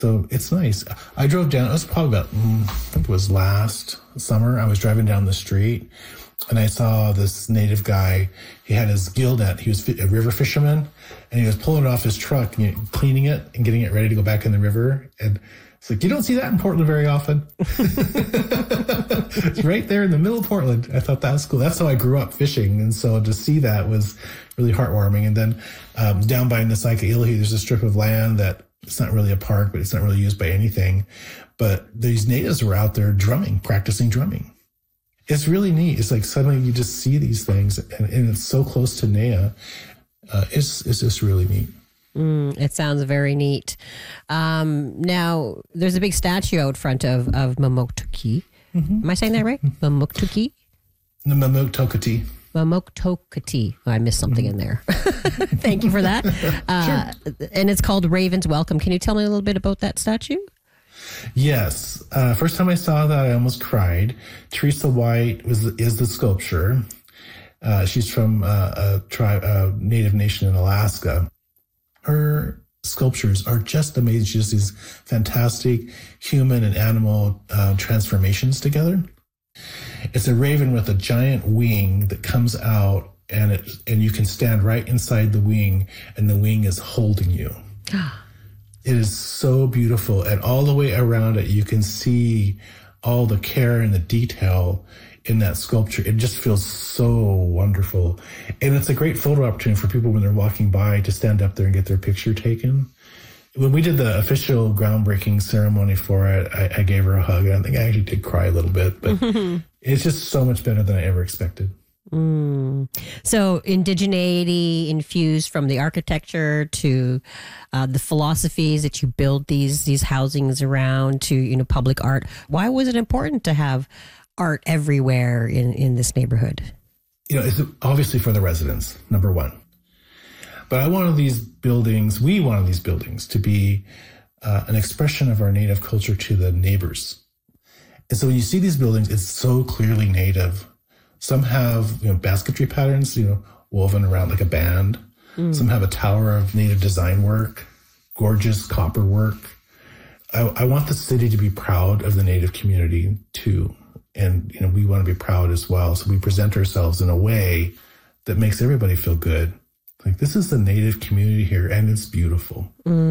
So it's nice. I drove down, it was probably about, I think it was last summer. I was driving down the street and I saw this native guy. He had his gill net. He was a river fisherman and he was pulling it off his truck and cleaning it and getting it ready to go back in the river. And it's like, you don't see that in Portland very often. It's right there in the middle of Portland. I thought that was cool. That's how I grew up fishing. And so to see that was really heartwarming. And then down by Nasaika-Ilhi, there's a strip of land that it's not really a park, but it's not really used by anything. But these natives were out there practicing drumming. It's really neat. It's like suddenly you just see these things and it's so close to Nea. It's just really neat. It sounds very neat. Now, there's a big statue out front of Mamoktuki. Am I saying that right? Mamoktuki? Mamoktukati. Mamoktukati. Oh, I missed something in there. Thank you for that. Sure. And it's called Raven's Welcome. Can you tell me a little bit about that statue? Yes. First time I saw that, I almost cried. Teresa White is the sculpture. She's from a native nation in Alaska. Her sculptures are just amazing. She does these fantastic human and animal transformations together. It's a raven with a giant wing that comes out, and you can stand right inside the wing, and the wing is holding you. It is so beautiful, and all the way around it, you can see all the care and the detail in that sculpture. It just feels so wonderful. And it's a great photo opportunity for people when they're walking by to stand up there and get their picture taken. When we did the official groundbreaking ceremony for it, I gave her a hug. And I think I actually did cry a little bit, but it's just so much better than I ever expected. So indigeneity infused from the architecture to the philosophies that you build these housings around to, public art. Why was it important to have art everywhere in this neighborhood? It's obviously for the residents, number one. But we wanted these buildings to be an expression of our native culture to the neighbors. And so when you see these buildings, it's so clearly native. Some have, basketry patterns, woven around like a band. Some have a tower of native design work, gorgeous copper work. I want the city to be proud of the native community too. And, we want to be proud as well. So we present ourselves in a way that makes everybody feel good. Like, this is the native community here, and it's beautiful.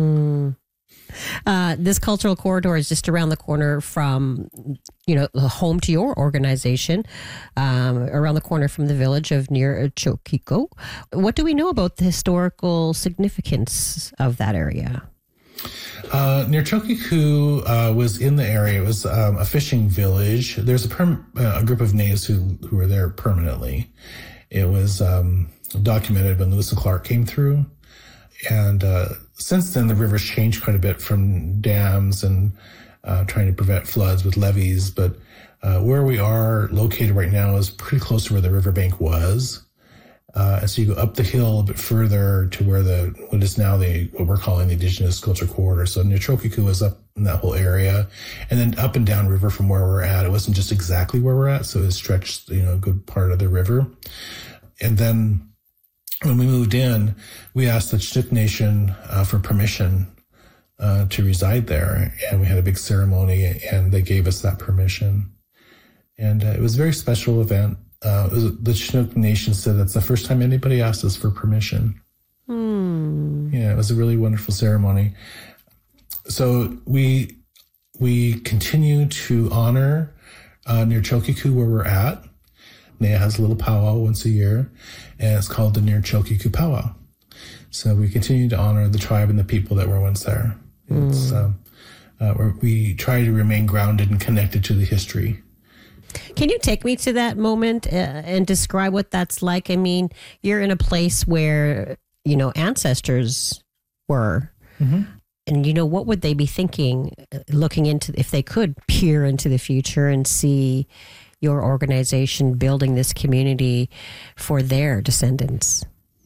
This cultural corridor is just around the corner from, home to your organization, around the corner from the village of Near Chokiko. What do we know about the historical significance of that area? Near Chokiku was in the area. It was a fishing village. There's a group of natives who were there permanently. It was documented when Lewis and Clark came through. And since then, the river's changed quite a bit from dams and trying to prevent floods with levees. But where we are located right now is pretty close to where the riverbank was. And so you go up the hill a bit further to where what is now what we're calling the Indigenous Culture Corridor. So Near Chokiku is up in that whole area, and then up and down river from where we're at. It wasn't just exactly where we're at, so it stretched, a good part of the river. And then when we moved in, we asked the Chinook Nation for permission to reside there, and we had a big ceremony, and they gave us that permission. And it was a very special event. The Chinook Nation said that's the first time anybody asked us for permission. Yeah, it was a really wonderful ceremony. So we continue to honor Near Chokiku where we're at. Nea has a little powwow once a year, and it's called the Near Chokiku Powwow. So we continue to honor the tribe and the people that were once there. It's, we try to remain grounded and connected to the history. Can you take me to that moment and describe what that's like? I mean, you're in a place where, ancestors were. And, what would they be thinking, looking into, if they could peer into the future and see your organization building this community for their descendants?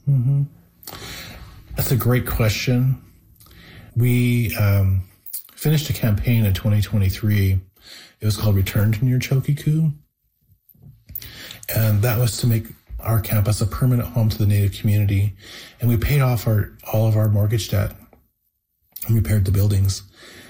That's a great question. We finished a campaign in 2023. It was called Return to Near Chokiku. And that was to make our campus a permanent home to the Native community. And we paid off all of our mortgage debt and repaired the buildings.